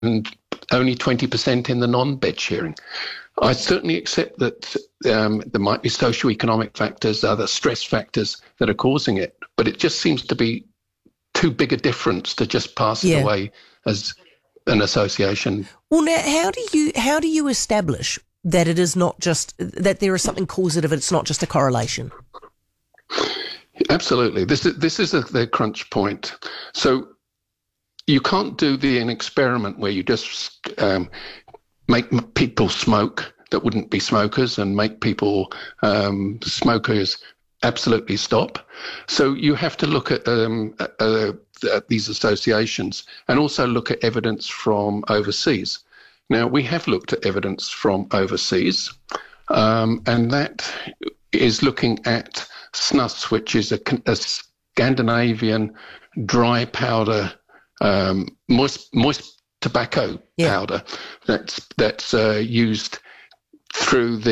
only 20% in the non-bed sharing. I certainly accept that there might be socioeconomic factors, other stress factors that are causing it, but it just seems to be too big a difference to just pass it away as an association. Well, now, how do you establish that it is not just, that there is something causative, it's not just a correlation? Absolutely. This is the crunch point. So you can't do an experiment where you just make people smoke that wouldn't be smokers and make people smokers absolutely stop. So you have to look at these associations and also look at evidence from overseas. Now, we have looked at evidence from overseas, and that is looking at snus, which is a Scandinavian dry powder, moist tobacco powder that's used through